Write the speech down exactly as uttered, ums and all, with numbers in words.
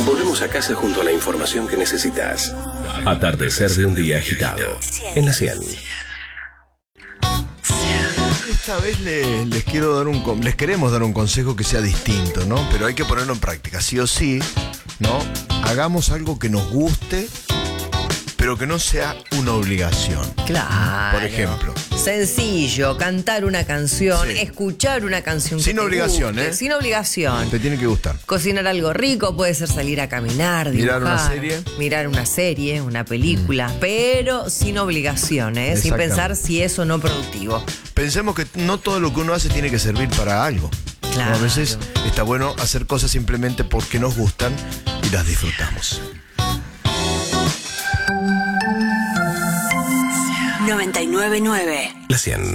Volvemos a casa junto a la información que necesitas. Atardecer de un día agitado. En la cien. Esta vez les, les quiero dar un les queremos dar un consejo que sea distinto, ¿no? Pero hay que ponerlo en práctica, sí o sí, ¿no? Hagamos algo que nos guste, pero que no sea una obligación. Claro. Por ejemplo. Sencillo, cantar una canción, Sí. escuchar una canción que Sin te obligación, guste, ¿eh? Sin obligación. Te tiene que gustar. Cocinar algo rico, puede ser salir a caminar, dibujar, Mirar una serie. mirar una serie, una película, mm. pero sin obligación, ¿eh? Sin pensar si es o no productivo. Pensemos que no todo lo que uno hace tiene que servir para algo. Claro. ¿No? A veces está bueno hacer cosas simplemente porque nos gustan y las disfrutamos. noventa y nueve punto nueve. La cien.